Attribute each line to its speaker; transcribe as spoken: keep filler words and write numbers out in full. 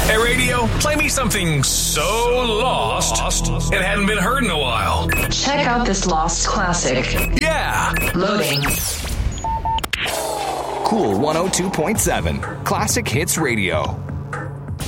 Speaker 1: Hey, radio, play me something so lost it hadn't been heard in a while.
Speaker 2: Check out this lost classic.
Speaker 1: Yeah.
Speaker 2: Loading.
Speaker 3: Cool one oh two point seven. Classic Hits Radio.